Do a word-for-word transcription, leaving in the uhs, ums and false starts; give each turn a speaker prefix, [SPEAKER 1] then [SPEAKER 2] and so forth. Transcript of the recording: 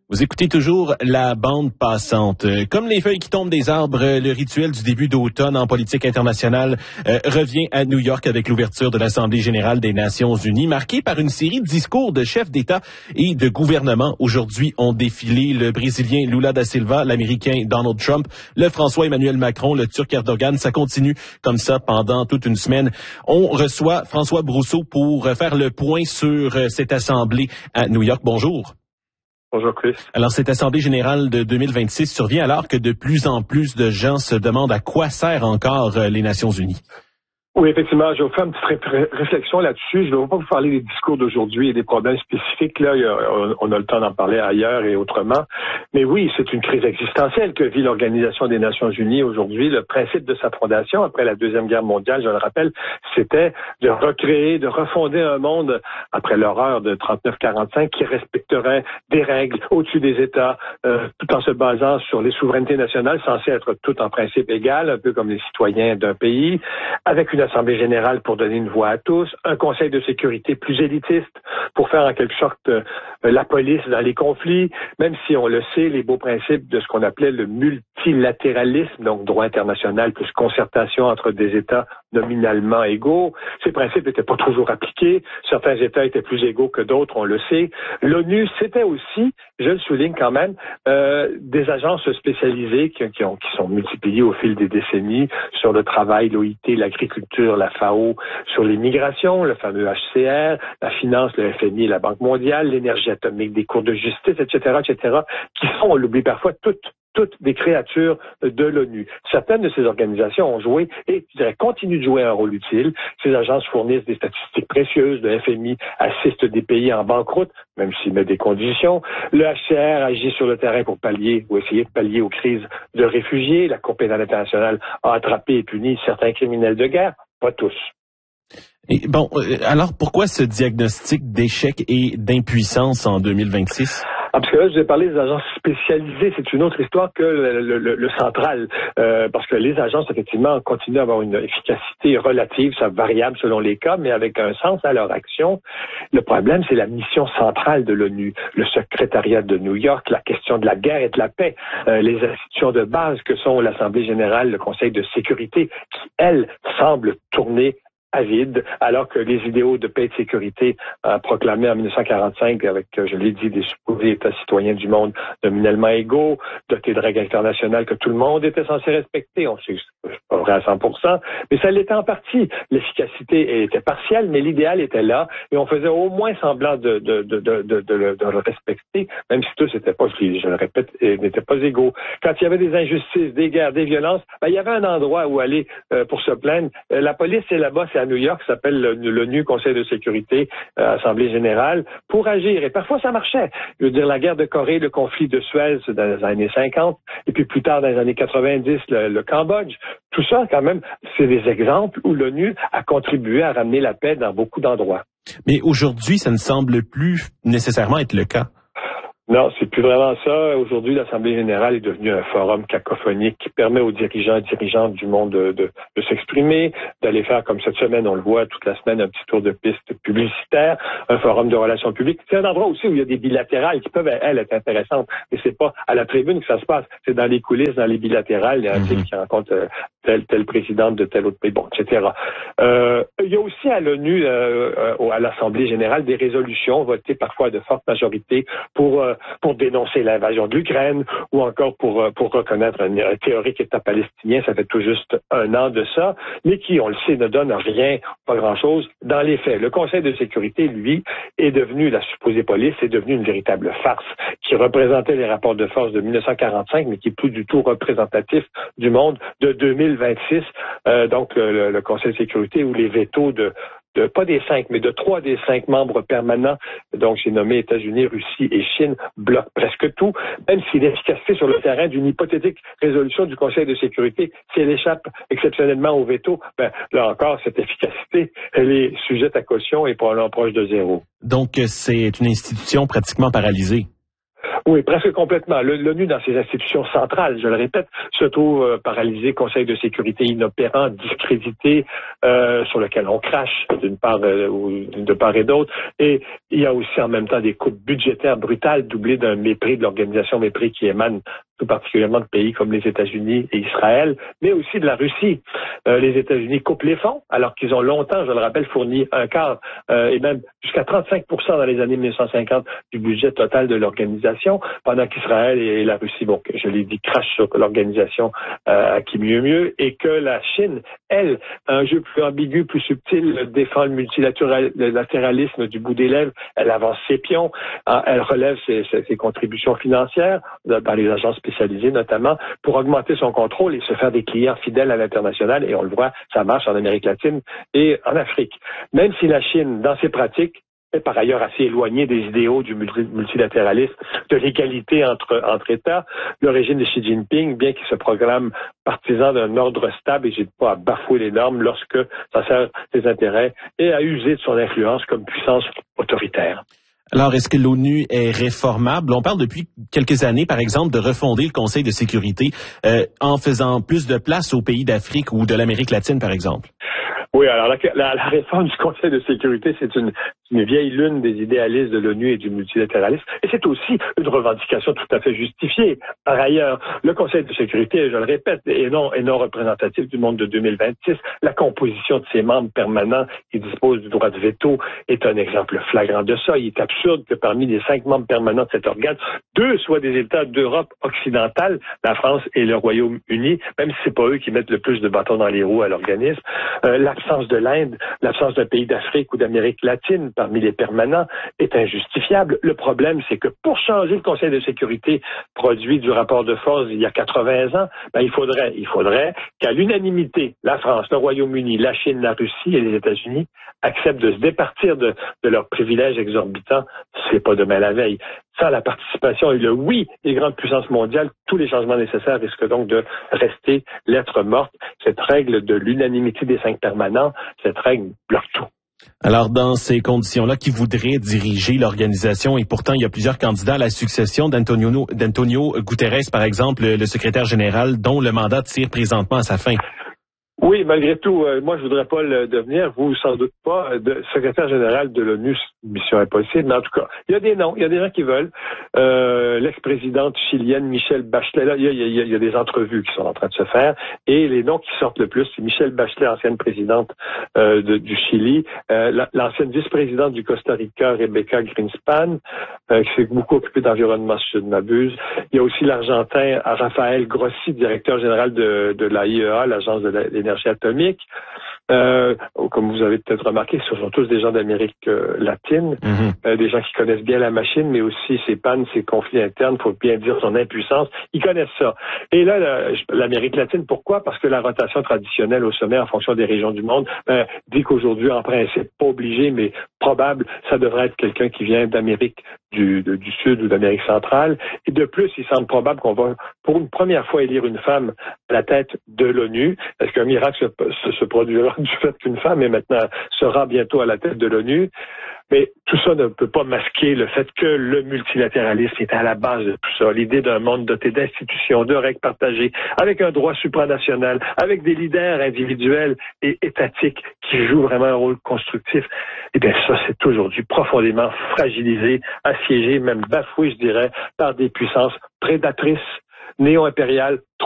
[SPEAKER 1] Vous écoutez toujours la bande passante. Comme les feuilles qui tombent des arbres, le rituel du début d'automne en politique internationale euh, revient à New York avec l'ouverture de l'Assemblée générale des Nations unies, marquée par une série de discours de chefs d'État et de gouvernement. Aujourd'hui ont défilé le Brésilien Lula da Silva, l'Américain Donald Trump, le François Emmanuel Macron, le Turc Erdogan. Ça continue comme ça pendant toute une semaine. On reçoit François Brousseau pour faire le point sur cette Assemblée à New York. Bonjour.
[SPEAKER 2] Bonjour Chris.
[SPEAKER 1] Alors, cette Assemblée générale de deux mille vingt-six survient alors que de plus en plus de gens se demandent à quoi servent encore les Nations unies.
[SPEAKER 2] Oui, effectivement, je vais vous faire une petite ré- réflexion là-dessus. Je ne vais pas vous parler des discours d'aujourd'hui et des problèmes spécifiques. Là, il y a, on a le temps d'en parler ailleurs et autrement. Mais oui, c'est une crise existentielle que vit l'Organisation des Nations unies aujourd'hui. Le principe de sa fondation, après la Deuxième Guerre mondiale, je le rappelle, c'était de recréer, de refonder un monde, après l'horreur de trente-neuf quarante-cinq, qui respecterait des règles au-dessus des États, euh, tout en se basant sur les souverainetés nationales, censées être toutes en principe égales, un peu comme les citoyens d'un pays, avec une Assemblée générale pour donner une voix à tous, un Conseil de sécurité plus élitiste pour faire en quelque sorte euh, la police dans les conflits, même si on le sait, les beaux principes de ce qu'on appelait le multilatéralisme, donc droit international plus concertation entre des États nominalement égaux. Ces principes n'étaient pas toujours appliqués. Certains États étaient plus égaux que d'autres, on le sait. L'ONU, c'était aussi, je le souligne quand même, euh, des agences spécialisées qui, qui, ont, qui sont multipliées au fil des décennies sur le travail, l'O I T, l'agriculture, la F A O, sur les migrations, le fameux H C R, la finance, le F M I, la Banque mondiale, l'énergie atomique, des cours de justice, et cetera, et cetera, qui sont, on l'oublie parfois, toutes toutes des créatures de l'ONU. Certaines de ces organisations ont joué et, je dirais, continuent de jouer un rôle utile. Ces agences fournissent des statistiques précieuses. Le F M I assiste des pays en banqueroute, même s'il met des conditions. Le H C R agit sur le terrain pour pallier ou essayer de pallier aux crises de réfugiés. La Cour pénale internationale a attrapé et puni certains criminels de guerre, pas tous.
[SPEAKER 1] Et bon, alors pourquoi ce diagnostic d'échec et d'impuissance en deux mille vingt-six?
[SPEAKER 2] Ah, parce que là, je vous ai parlé des agences spécialisées, c'est une autre histoire que le, le, le, le central, euh, parce que les agences, effectivement, continuent à avoir une efficacité relative, ça variable selon les cas, mais avec un sens à leur action. Le problème, c'est la mission centrale de l'ONU, le secrétariat de New York, la question de la guerre et de la paix, euh, les institutions de base que sont l'Assemblée générale, le Conseil de sécurité, qui, elles, semblent tourner à vide, alors que les idéaux de paix et de sécurité euh, proclamés en dix-neuf cent quarante-cinq avec, euh, je l'ai dit, des supposés États citoyens du monde nominalement égaux, dotés de règles internationales que tout le monde était censé respecter. On sait que c'est pas vrai à cent pour cent, mais ça l'était en partie. L'efficacité était partielle, mais l'idéal était là, et on faisait au moins semblant de, de, de, de, de, de, le, de le respecter, même si tous n'étaient pas, je le répète, n'étaient pas égaux. Quand il y avait des injustices, des guerres, des violences, ben, il y avait un endroit où aller euh, pour se plaindre. Euh, la police est là-bas, c'est à New York, ça s'appelle l'ONU Conseil de sécurité, euh, Assemblée générale, pour agir. Et parfois, ça marchait. Je veux dire, la guerre de Corée, le conflit de Suez dans les années cinquante, et puis plus tard, dans les années quatre-vingt-dix, le, le Cambodge. Tout ça, quand même, c'est des exemples où l'ONU a contribué à ramener la paix dans beaucoup d'endroits.
[SPEAKER 1] Mais aujourd'hui, ça ne semble plus nécessairement être le cas.
[SPEAKER 2] Non, c'est plus vraiment ça. Aujourd'hui, l'Assemblée générale est devenue un forum cacophonique qui permet aux dirigeants et dirigeantes du monde de, de, de s'exprimer, d'aller faire, comme cette semaine, on le voit toute la semaine, un petit tour de piste publicitaire, un forum de relations publiques. C'est un endroit aussi où il y a des bilatérales qui peuvent, elles, être intéressantes. Mais c'est pas à la tribune que ça se passe. C'est dans les coulisses, dans les bilatérales. Il y a un type mm-hmm. qui rencontre euh, telle, telle présidente de tel autre pays, bon, et cetera. Euh, il y a aussi à l'ONU, euh, euh, à l'Assemblée générale, des résolutions votées parfois à de fortes majorités pour euh, pour dénoncer l'invasion de l'Ukraine ou encore pour pour reconnaître un, un théorique État palestinien, ça fait tout juste un an de ça, mais qui, on le sait, ne donne rien, pas grand-chose dans les faits. Le Conseil de sécurité, lui, est devenu, la supposée police, est devenu une véritable farce qui représentait les rapports de force de dix-neuf cent quarante-cinq, mais qui est plus du tout représentatif du monde de deux mille vingt-six. Euh, donc, le, le Conseil de sécurité où les vétos de de pas des cinq, mais de trois des cinq membres permanents, donc j'ai nommé États-Unis, Russie et Chine, bloquent presque tout, même si l'efficacité sur le terrain d'une hypothétique résolution du Conseil de sécurité, si elle échappe exceptionnellement au veto, ben là encore, cette efficacité, elle est sujette à caution et probablement proche de zéro.
[SPEAKER 1] Donc, c'est une institution pratiquement paralysée.
[SPEAKER 2] Oui, presque complètement. L'ONU, dans ses institutions centrales, je le répète, se trouve euh, paralysé, Conseil de sécurité inopérant, discrédité, euh, sur lequel on crache d'une part euh, ou de part et d'autre. Et il y a aussi en même temps des coupes budgétaires brutales, doublées d'un mépris de l'organisation, mépris qui émane tout particulièrement de pays comme les États-Unis et Israël, mais aussi de la Russie. Euh, les États-Unis coupent les fonds, alors qu'ils ont longtemps, je le rappelle, fourni un quart euh, et même jusqu'à trente-cinq pour cent dans les années mille neuf cent cinquante du budget total de l'organisation, pendant qu'Israël et la Russie, bon, je l'ai dit, crachent sur l'organisation euh, à qui mieux mieux, et que la Chine, elle, un jeu plus ambigu, plus subtil, défend le multilatéralisme du bout des lèvres, elle avance ses pions, elle relève ses, ses, ses contributions financières dans les agences spécialisées notamment, pour augmenter son contrôle et se faire des clients fidèles à l'international, et on le voit, ça marche en Amérique latine et en Afrique. Même si la Chine, dans ses pratiques, est par ailleurs assez éloignée des idéaux du multilatéralisme, de l'égalité entre, entre États, le régime de Xi Jinping, bien qu'il se programme partisan d'un ordre stable, n'hésite pas à bafouer les normes lorsque ça sert ses intérêts et à user de son influence comme puissance autoritaire.
[SPEAKER 1] Alors, est-ce que l'ONU est réformable? On parle depuis quelques années, par exemple, de refonder le Conseil de sécurité euh, en faisant plus de place aux pays d'Afrique ou de l'Amérique latine, par exemple.
[SPEAKER 2] Oui, alors la, la, la réforme du Conseil de sécurité, c'est une, une vieille lune des idéalistes de l'ONU et du multilatéralisme, et c'est aussi une revendication tout à fait justifiée. Par ailleurs, le Conseil de sécurité, je le répète, est non, est non représentatif du monde de deux mille vingt-six. La composition de ses membres permanents qui disposent du droit de veto est un exemple flagrant de ça. Il est absurde que parmi les cinq membres permanents de cet organe, deux soient des États d'Europe occidentale, la France et le Royaume-Uni, même si c'est pas eux qui mettent le plus de bâtons dans les roues à l'organisme. Euh, l'absence de l'Inde, l'absence d'un pays d'Afrique ou d'Amérique latine parmi les permanents est injustifiable. Le problème, c'est que pour changer le Conseil de sécurité produit du rapport de force il y a quatre-vingts ans, ben, il faudrait, il faudrait qu'à l'unanimité, la France, le Royaume-Uni, la Chine, la Russie et les États-Unis acceptent de se départir de, de leurs privilèges exorbitants. C'est pas demain la veille. Sans la participation et le oui des grandes puissances mondiales, tous les changements nécessaires risquent donc de rester lettre morte. Cette règle de l'unanimité des cinq permanents, cette règle bloque tout.
[SPEAKER 1] Alors, dans ces conditions-là, qui voudrait diriger l'organisation? Et pourtant, il y a plusieurs candidats à la succession d'Antonio, d'Antonio Guterres, par exemple, le secrétaire général, dont le mandat tire présentement à sa fin.
[SPEAKER 2] Oui, malgré tout, euh, moi je voudrais pas le devenir, vous sans doute pas, de secrétaire général de l'ONU, mission impossible, mais en tout cas, il y a des noms, il y a des gens qui veulent. Euh, l'ex-présidente chilienne Michelle Bachelet, là, il y, a, il, y a, il y a des entrevues qui sont en train de se faire, et les noms qui sortent le plus, c'est Michelle Bachelet, ancienne présidente euh, de, du Chili, euh, l'ancienne vice-présidente du Costa Rica, Rebecca Greenspan, euh, qui s'est beaucoup occupée d'environnement, si je ne m'abuse. Il y a aussi l'Argentin Rafael Grossi, directeur général de, de l'A I E A, l'Agence de l'énergie atomique. Euh, comme vous avez peut-être remarqué, ce sont tous des gens d'Amérique euh, latine, mm-hmm. euh, des gens qui connaissent bien la machine, mais aussi ses pannes, ses conflits internes, faut bien dire son impuissance. Ils connaissent ça. Et là, la, l'Amérique latine, pourquoi? Parce que la rotation traditionnelle au sommet en fonction des régions du monde euh, dit qu'aujourd'hui, en principe, pas obligé, mais probable, ça devrait être quelqu'un qui vient d'Amérique du, de, du Sud ou d'Amérique centrale. Et de plus, il semble probable qu'on va, pour une première fois, élire une femme à la tête de l'ONU. Est-ce qu'un miracle se, se, se produira du fait qu'une femme est maintenant sera bientôt à la tête de l'ONU? Mais tout ça ne peut pas masquer le fait que le multilatéralisme est à la base de tout ça. L'idée d'un monde doté d'institutions, de règles partagées, avec un droit supranational, avec des leaders individuels et étatiques qui jouent vraiment un rôle constructif. Eh bien, ça, c'est aujourd'hui profondément fragilisé, assiégé, même bafoué, je dirais, par des puissances prédatrices, néo-impériales,